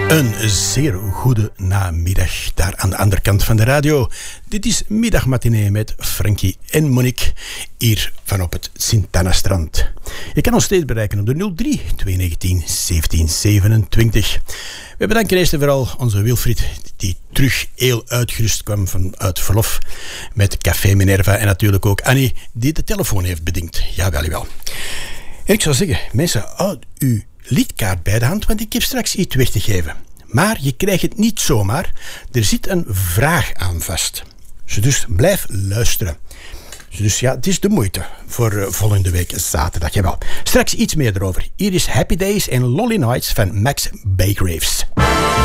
Een zeer goede namiddag daar aan de andere kant van de radio. Dit is Middagmatinee met Frankie en Monique hier van op het Sint-Anna-strand. Je kan ons steeds bereiken op de 03 219 1727. We bedanken eerst en vooral onze Wilfried die terug heel uitgerust kwam vanuit verlof met Café Minerva en natuurlijk ook Annie die de telefoon heeft bedingt. Jawel. En ik zou zeggen, mensen, houd uw liedkaart bij de hand, want ik heb straks iets weg te geven. Maar je krijgt het niet zomaar. Er zit een vraag aan vast. Dus blijf luisteren. Dus ja, het is de moeite voor volgende week zaterdag. Jawel. Straks iets meer erover. Hier is Happy Days en Lonely Nights van Max Baygraves.